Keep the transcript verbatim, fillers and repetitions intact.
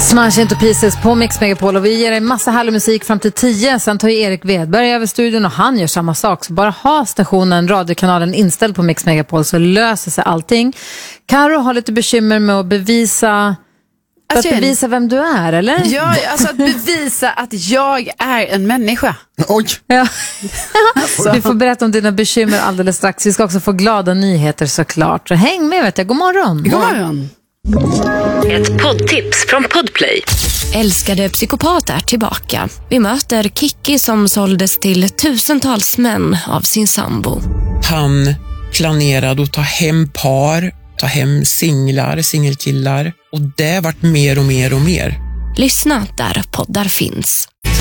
Smash Into Pieces på Mix Megapol och vi ger dig massa härlig musik fram till tio. Sen tar ju Erik Wedberg över studion och han gör samma sak. Så bara ha stationen, radiokanalen inställd på Mix Megapol så löser sig allting. Karo har lite bekymmer med att bevisa... För att bevisa vem du är, eller? Ja, alltså att bevisa att jag är en människa. Oj! Ja. Alltså. Vi får berätta om dina bekymmer alldeles strax. Vi ska också få glada nyheter såklart. Så häng med, vet jag. God morgon. God morgon. Ett poddtips från Podplay. Älskade psykopat är tillbaka. Vi möter Kiki som såldes till tusentals män av sin sambo. Han planerade att ta hem par, ta hem singlar, singelkillar. Och det vart mer och mer och mer. Lyssna där poddar finns.